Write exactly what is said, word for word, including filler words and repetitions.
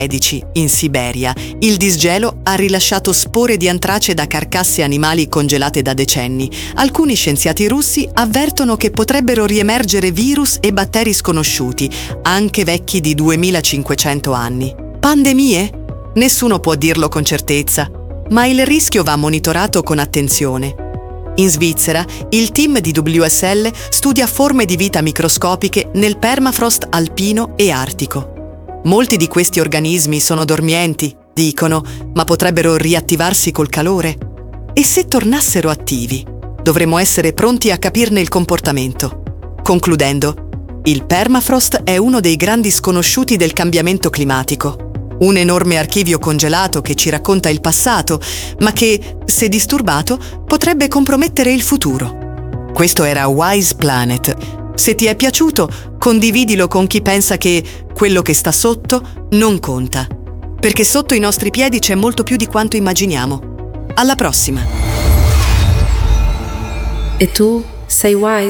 In Siberia, il disgelo ha rilasciato spore di antrace da carcasse animali congelate da decenni. Alcuni scienziati russi avvertono che potrebbero riemergere virus e batteri sconosciuti, anche vecchi di duemilacinquecento anni. Pandemie? Nessuno può dirlo con certezza, ma il rischio va monitorato con attenzione. In Svizzera, il team di W S L studia forme di vita microscopiche nel permafrost alpino e artico. Molti di questi organismi sono dormienti, dicono, ma potrebbero riattivarsi col calore. E se tornassero attivi, dovremmo essere pronti a capirne il comportamento. Concludendo, il permafrost è uno dei grandi sconosciuti del cambiamento climatico. Un enorme archivio congelato che ci racconta il passato, ma che, se disturbato, potrebbe compromettere il futuro. Questo era Wise Planet. Se ti è piaciuto, condividilo con chi pensa che quello che sta sotto non conta. Perché sotto i nostri piedi c'è molto più di quanto immaginiamo. Alla prossima! E tu sei Wise?